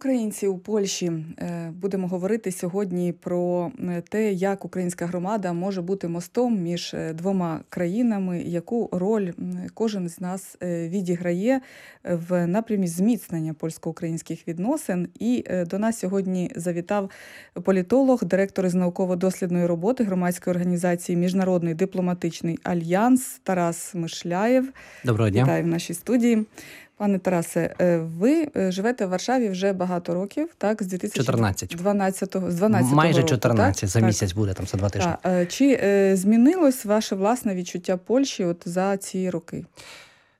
Українці у Польщі. Будемо говорити сьогодні про те, як українська громада може бути мостом між двома країнами, яку роль кожен з нас відіграє в напрямі зміцнення польсько-українських відносин. І до нас сьогодні завітав політолог, директор із науково-дослідної роботи громадської організації «Міжнародний дипломатичний альянс» Тарас Мишляєв. Доброго дня. Вітаю в нашій студії. Пане Тарасе, ви живете в Варшаві вже багато років, так? З 2012 Майже року, 14, так? за місяць буде, там за 2 тижні. Чи змінилось ваше власне відчуття Польщі от за ці роки?